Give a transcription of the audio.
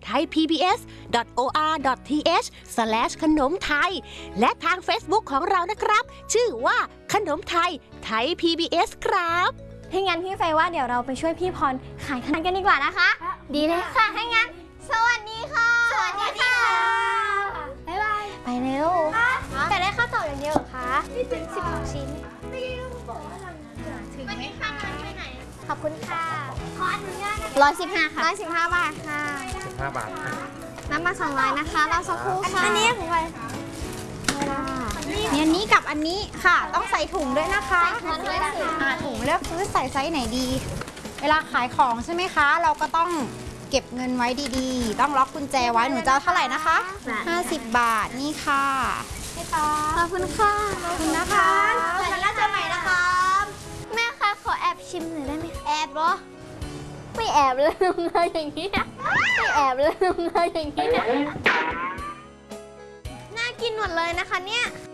www.thaipbs.or.th/ขนมไทยและทาง Facebook ของเรานะครับชื่อว่าขนมไทยไทย PBS ครับให้งั้นพี่เฟย์ว่าเดี๋ยวเราไปช่วยพี่พรขายขนมกันดีกว่านะคะดีเลยค่ะให้งั้นสวัสดีค่ะสวัสดีค่ะบ๊ายบายไปเร็วแต่ได้ข้าวตอกอย่างเดียวเหรอคะ12 ชิ้นถึงไหมคะขอบคุณค่ะขออนุญาต115 ค่ะ115 บาทค่ะ 15 บาทน้ำมา200นะคะรอสักครู่ค่ะอันนี้ของใครมีอันนี้กับอันนี้ค่ะต้องใส่ถุงด้วยนะคะถุงเลือกซื้อใส่ไซส์ไหนดีเวลาขายของใช่ไหมคะเราก็ต้องเก็บเงินไว้ดีๆต้องล็อกกุญแจไว้หนูจะเท่าไหร่นะคะ50 บาทนี่ค่ะขอบคุณค่ะขอบคุณนะคะแล้วเจอใหม่นะคะแม่คะขอแอบชิมหน่อยได้ไหมแอบเหรอไม่แอบเลยอย่างนี้ไม่แอบเลยอย่างนี้น่ากินหมดเลยนะคะเนี่ย